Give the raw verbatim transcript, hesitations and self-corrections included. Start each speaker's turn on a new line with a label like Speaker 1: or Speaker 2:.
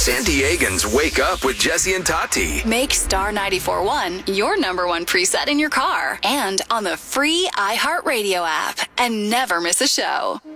Speaker 1: San Diegans wake up with Jesse and Tati.
Speaker 2: Make Star ninety-four point one your number one preset in your car and on the free iHeartRadio app. And never miss a show.